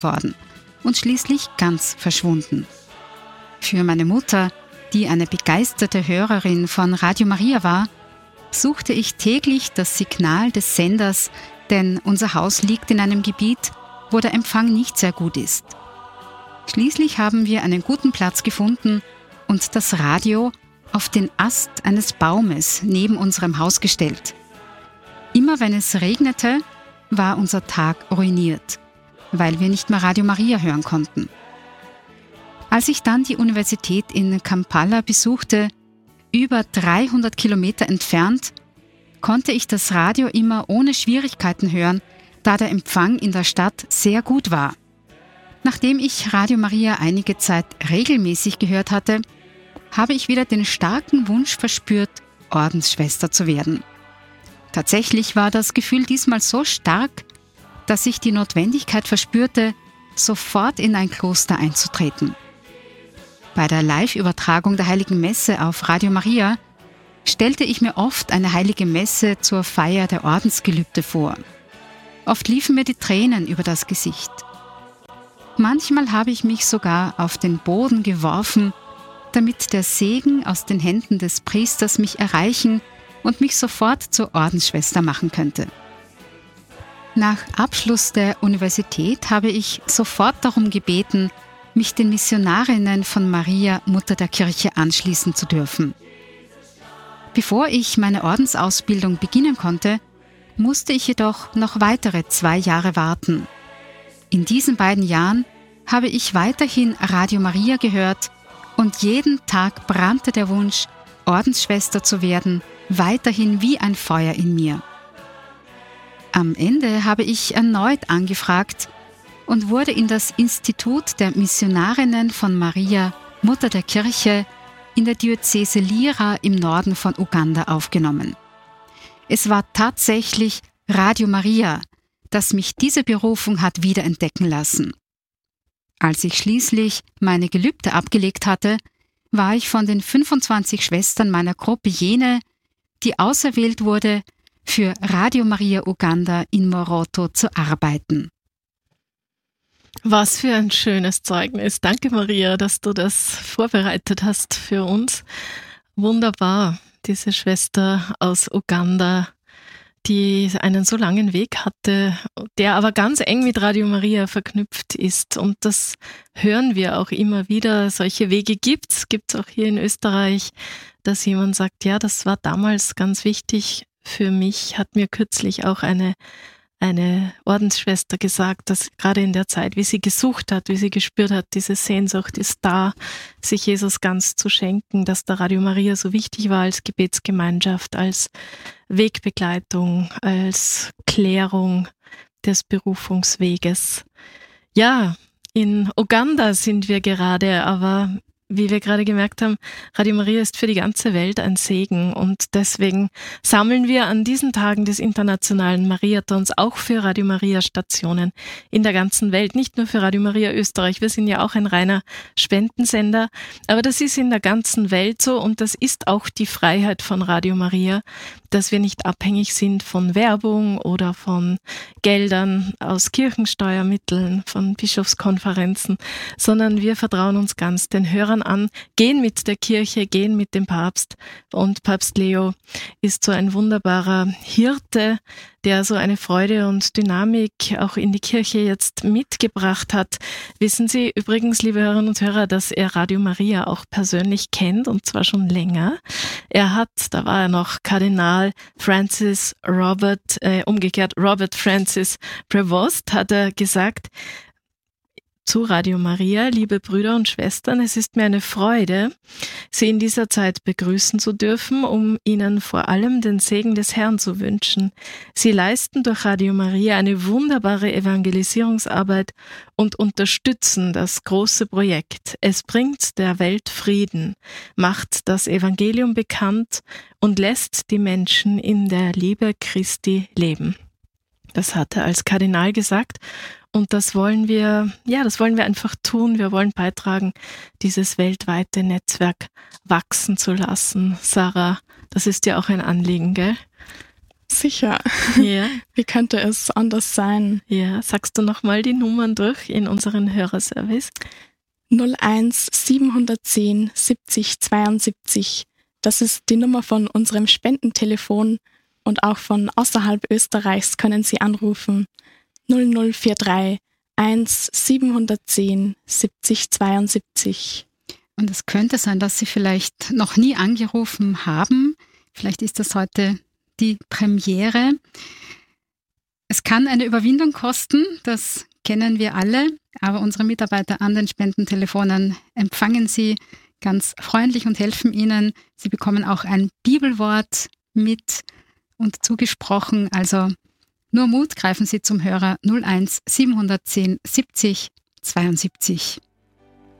worden und schließlich ganz verschwunden. Für meine Mutter, die eine begeisterte Hörerin von Radio Maria war, suchte ich täglich das Signal des Senders, denn unser Haus liegt in einem Gebiet, wo der Empfang nicht sehr gut ist. Schließlich haben wir einen guten Platz gefunden und das Radio auf den Ast eines Baumes neben unserem Haus gestellt. Immer wenn es regnete, war unser Tag ruiniert, weil wir nicht mehr Radio Maria hören konnten. Als ich dann die Universität in Kampala besuchte, über 300 Kilometer entfernt, konnte ich das Radio immer ohne Schwierigkeiten hören, da der Empfang in der Stadt sehr gut war. Nachdem ich Radio Maria einige Zeit regelmäßig gehört hatte, habe ich wieder den starken Wunsch verspürt, Ordensschwester zu werden. Tatsächlich war das Gefühl diesmal so stark, dass ich die Notwendigkeit verspürte, sofort in ein Kloster einzutreten. Bei der Live-Übertragung der Heiligen Messe auf Radio Maria stellte ich mir oft eine heilige Messe zur Feier der Ordensgelübde vor. Oft liefen mir die Tränen über das Gesicht. Manchmal habe ich mich sogar auf den Boden geworfen, damit der Segen aus den Händen des Priesters mich erreichen und mich sofort zur Ordensschwester machen könnte. Nach Abschluss der Universität habe ich sofort darum gebeten, mich den Missionarinnen von Maria, Mutter der Kirche, anschließen zu dürfen. Bevor ich meine Ordensausbildung beginnen konnte, musste ich jedoch noch weitere 2 Jahre warten. In diesen beiden Jahren habe ich weiterhin Radio Maria gehört und jeden Tag brannte der Wunsch, Ordensschwester zu werden, weiterhin wie ein Feuer in mir. Am Ende habe ich erneut angefragt und wurde in das Institut der Missionarinnen von Maria, Mutter der Kirche, in der Diözese Lira im Norden von Uganda aufgenommen. Es war tatsächlich Radio Maria, das mich diese Berufung hat wiederentdecken lassen. Als ich schließlich meine Gelübde abgelegt hatte, war ich von den 25 Schwestern meiner Gruppe jene, die auserwählt wurde, für Radio Maria Uganda in Moroto zu arbeiten. Was für ein schönes Zeugnis. Danke, Maria, dass du das vorbereitet hast für uns. Wunderbar, diese Schwester aus Uganda, die einen so langen Weg hatte, der aber ganz eng mit Radio Maria verknüpft ist. Und das hören wir auch immer wieder. Solche Wege gibt's auch hier in Österreich, dass jemand sagt, ja, das war damals ganz wichtig für mich, hat mir kürzlich auch eine Ordensschwester gesagt, dass gerade in der Zeit, wie sie gesucht hat, wie sie gespürt hat, diese Sehnsucht ist da, sich Jesus ganz zu schenken, dass der Radio Maria so wichtig war als Gebetsgemeinschaft, als Wegbegleitung, als Klärung des Berufungsweges. Ja, in Uganda sind wir gerade, aber wie wir gerade gemerkt haben, Radio Maria ist für die ganze Welt ein Segen und deswegen sammeln wir an diesen Tagen des internationalen Mariathons auch für Radio Maria Stationen in der ganzen Welt, nicht nur für Radio Maria Österreich. Wir sind ja auch ein reiner Spendensender, aber das ist in der ganzen Welt so und das ist auch die Freiheit von Radio Maria, dass wir nicht abhängig sind von Werbung oder von Geldern aus Kirchensteuermitteln, von Bischofskonferenzen, sondern wir vertrauen uns ganz den Hörern an, gehen mit der Kirche, gehen mit dem Papst. Und Papst Leo ist so ein wunderbarer Hirte, der so eine Freude und Dynamik auch in die Kirche jetzt mitgebracht hat. Wissen Sie übrigens, liebe Hörerinnen und Hörer, dass er Radio Maria auch persönlich kennt und zwar schon länger. Da war er noch Kardinal Robert Francis Prevost, hat er gesagt, zu Radio Maria, liebe Brüder und Schwestern, es ist mir eine Freude, Sie in dieser Zeit begrüßen zu dürfen, um Ihnen vor allem den Segen des Herrn zu wünschen. Sie leisten durch Radio Maria eine wunderbare Evangelisierungsarbeit und unterstützen das große Projekt. Es bringt der Welt Frieden, macht das Evangelium bekannt und lässt die Menschen in der Liebe Christi leben. Das hat er als Kardinal gesagt. Und das wollen wir einfach tun. Wir wollen beitragen, dieses weltweite Netzwerk wachsen zu lassen. Sarah, das ist ja auch ein Anliegen, gell? Sicher. Ja. Wie könnte es anders sein? Ja, sagst du nochmal die Nummern durch in unseren Hörerservice? 01 710 70 72. Das ist die Nummer von unserem Spendentelefon und auch von außerhalb Österreichs können Sie anrufen. 0043 1 710 70 72. Und es könnte sein, dass Sie vielleicht noch nie angerufen haben. Vielleicht ist das heute die Premiere. Es kann eine Überwindung kosten, das kennen wir alle, aber unsere Mitarbeiter an den Spendentelefonen empfangen Sie ganz freundlich und helfen Ihnen. Sie bekommen auch ein Bibelwort mit und zugesprochen. Also nur Mut, greifen Sie zum Hörer 01 710 70 72.